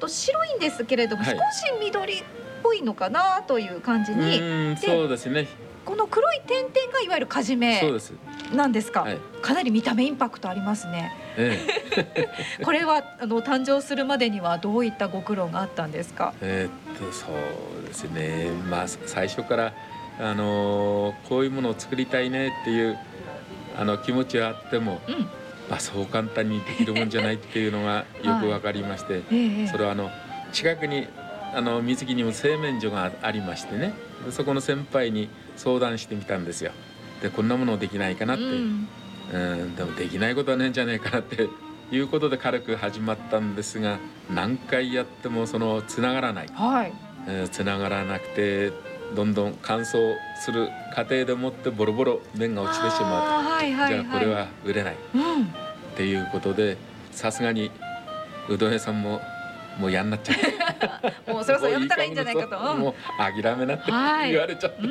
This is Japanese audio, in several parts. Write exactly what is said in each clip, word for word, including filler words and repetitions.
と白いんですけれども、 はい、 少し緑っぽいのかなという感じに、 うんでそうですね。 この黒い点々がいわゆるかじめそうです。 なんですか。 はい、 かなり見た目インパクトありますね。 えこれはあの誕生するまでにはどういったご苦労があったんですか。 ええーっとそうですね。まあ最初からあのーこういうものを作りたいねっていうあの気持ちはあっても、 うん、 まあ、そう簡単にできるもんじゃないっていうのがよくわかりまして、 ええええそれはあの近くにあの水木にも製麺所がありましてね、でそこの先輩に相談してみたんですよ。でこんなものできないかなって、 うん、 うんでもできないことはねえんじゃねえかなっていうことで軽く始まったんですが、何回やってもそのつながらない、 はい、 えーつながらなくてどんどん乾燥する過程でもってボロボロ麺が落ちてしまうと。 あーはいはいはい、 じゃあこれは売れないっうん、 ていうことで、さすがにうどん屋さんももうやんなっちゃってもうそろそろやめたらいいんじゃないかと。 もういい加減にそうもう諦めなってはい言われちゃって、 うんうん、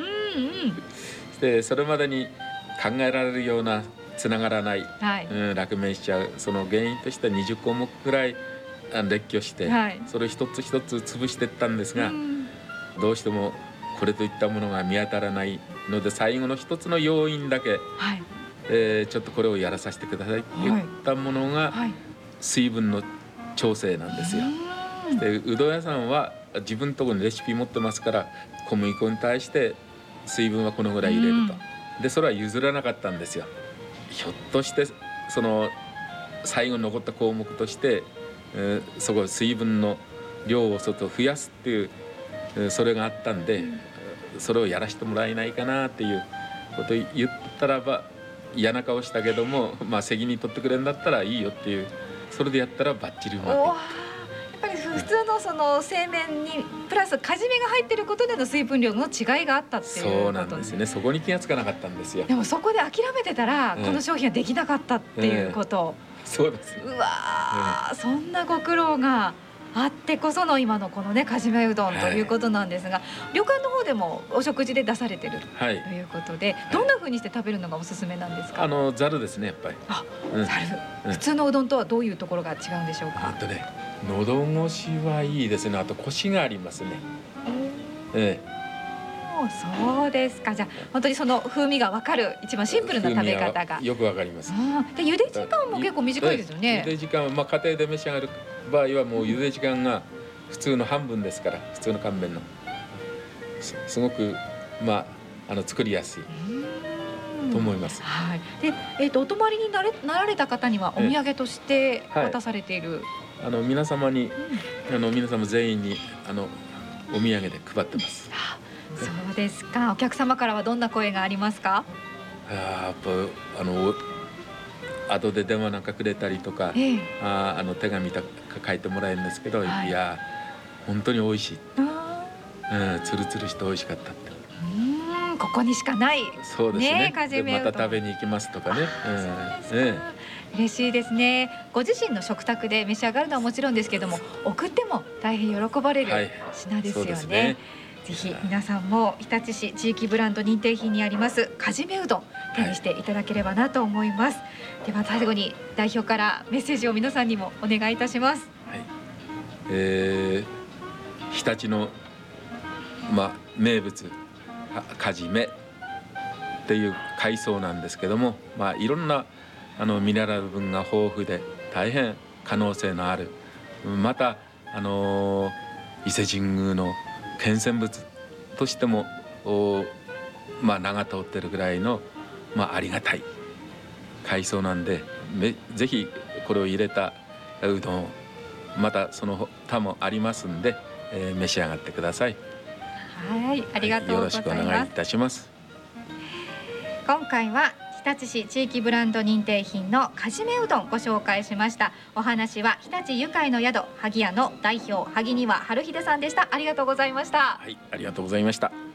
でそれまでに考えられるようなつながらない、 はい、 うん、落命しちゃうその原因としてはにじゅっこうもくくらいあ列挙して、 はい、 それを一つ一つ潰していったんですが、 うん、 どうしてもこれといったものが見当たらないので、最後の一つの要因だけ、 はい、 えーちょっとこれをやらさせてくださいって言ったものがはい、 水分の調整なんですよ。 うん、 でうどん屋さんは自分のところにレシピ持ってますから、小麦粉に対して水分はこのぐらい入れると、でそれは譲らなかったんですよ。ひょっとしてその最後に残った項目として、えーそこ水分の量を外増やすっていう、えーそれがあったんで、それをやらせてもらえないかなっていうことを言ったらば嫌な顔したけども、まあ責任取ってくれるんだったらいいよっていう、それでやったらバッチリうまくいっおーやっぱり普通のその製麺にプラスかじめが入ってることでの水分量の違いがあったっていうこと。 そうなんですね。そこに気がつかなかったんですよ。 でもそこで諦めてたら、 ええこの商品はできなかったっていうこと、 そうです。 うわー、そんなご苦労があってこその今のこのねかじめうどんということなんですが、旅館の方でもお食事で出されてるはいということで、どんな風にして食べるのがおすすめなんですか。 あのざるですねやっぱり。 あ、 うんざる、 うん普通のうどんとはどういうところが違うんでしょうえか。 っとね、喉越しはいいですね。あとコシがありますね。えおー、そうですか。じゃあ本当にその風味がわかる一番シンプルな食べ方が。 風味はよくわかります。 あーで茹で時間も結構短いですよね。 茹で時間はまあ家庭で召し上がる場合はもう茹で時間が普通の半分ですから、普通の乾麺のすすごくまああの作りやすいうんと思います。 はい。で、えっとお泊まりになれなられた方にはお土産としてはい渡されている。 あの皆様にうんあの皆様全員にあのお土産で配ってます。 あ、そうですか。お客様からはどんな声がありますか。 あーやっぱあの後で電話なんかくれたりとか、 ええ。 あーあの手紙とか書いてもらえるんですけど、 はいいや本当に美味しい、 あうん、つるつるして美味しかったって。 ーうーん、ここにしかない。 そうですね。 ねえかじでめうどんまた食べに行きますとかね。 あーそううんですか。嬉しいですね。ご自身の食卓で召し上がるのはもちろんですけども、送っても大変喜ばれるはい品ですよね。 そうですね。 ぜひ皆さんも日立市地域ブランド認定品にありますかじめうどん手にしていただければなと思います。では最後に代表からメッセージを皆さんにもお願いいたします。 はい。えー、日立のまあ名物はかじめっていう海藻なんですけども、まあいろんなあのミネラル分が豊富で大変可能性のある、またあのー伊勢神宮の献泉物としてもおまあ名が通ってるぐらいのまあありがたい海藻なんで、めぜひこれを入れたうどんをまたその他もありますんで、えー召し上がってください。 はい、ありがとうよろございしくお願いいます。 たします。 今回は日立市地域ブランド認定品のかじめうどんご紹介しました。お話は日立ゆかいの宿萩屋の代表萩庭春秀さんでした。ありがとうございました。 はい、ありがとうございました。